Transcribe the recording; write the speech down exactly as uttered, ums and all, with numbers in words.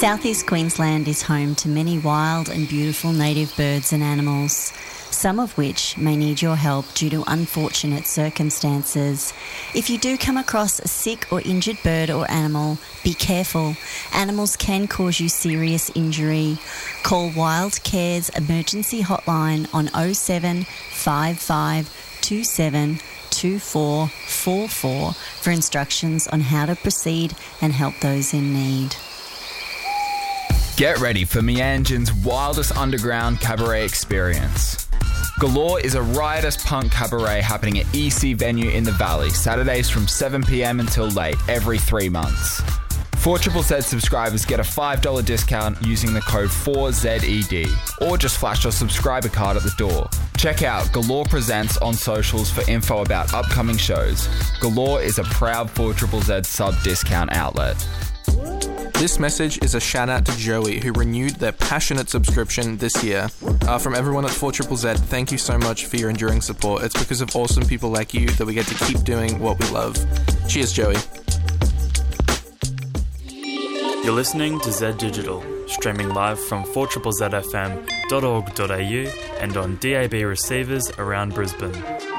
Southeast Queensland is home to many wild and beautiful native birds and animals, some of which may need your help due to unfortunate circumstances. If you do come across a sick or injured bird or animal, be careful. Animals can cause you serious injury. Call Wild Care's emergency hotline on oh seven five five two seven two four four four for instructions on how to proceed and help those in need. Get ready for Meanjin's wildest underground cabaret experience. Galore is a riotous punk cabaret happening at E C Venue in the Valley, Saturdays from seven p.m. until late, every three months. four Z Z Z subscribers get a five dollars discount using the code four Z E D, or just flash your subscriber card at the door. Check out Galore Presents on socials for info about upcoming shows. Galore is a proud four Z Z Z sub-discount outlet. This message is a shout out to Joey, who renewed their passionate subscription this year. Uh, from everyone at four Z Z Z, thank you so much for your enduring support. It's because of awesome people like you that we get to keep doing what we love. Cheers, Joey. You're listening to Z Digital, streaming live from four Z Z Z F M dot org dot a u and on D A B receivers around Brisbane.